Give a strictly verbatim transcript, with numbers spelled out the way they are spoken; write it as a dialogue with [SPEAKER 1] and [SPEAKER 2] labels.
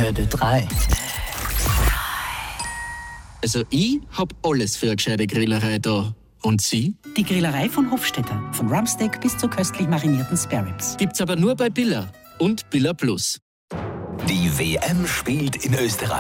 [SPEAKER 1] Hürde drei.
[SPEAKER 2] Also ich hab alles für eine gescheite Grillerei da. Und Sie?
[SPEAKER 3] Die Grillerei von Hofstetter. Von Rumpsteak bis zu köstlich marinierten Spareribs.
[SPEAKER 2] Gibt's aber nur bei Billa und Billa Plus.
[SPEAKER 4] Die W M spielt in Österreich.